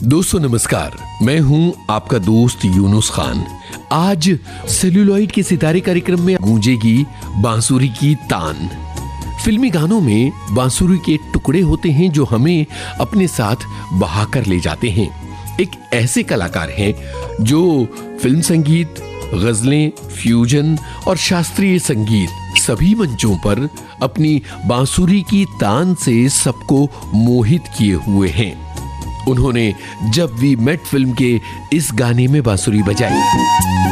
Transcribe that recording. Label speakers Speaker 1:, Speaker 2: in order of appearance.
Speaker 1: दोस्तों नमस्कार, मैं हूं आपका दोस्त यूनुस खान। आज सेल्यूलॉइड के सितारे कार्यक्रम में गूंजेगी बांसुरी की तान। फिल्मी गानों में बांसुरी के टुकड़े होते हैं जो हमें अपने साथ बहाकर ले जाते हैं। एक ऐसे कलाकार हैं जो फिल्म संगीत, गजलें, फ्यूजन और शास्त्रीय संगीत सभी मंचों पर अपनी बांसुरी की तान से सबको मोहित किए हुए हैं। उन्होंने जब वी मेट फिल्म के इस गाने में बांसुरी बजाई।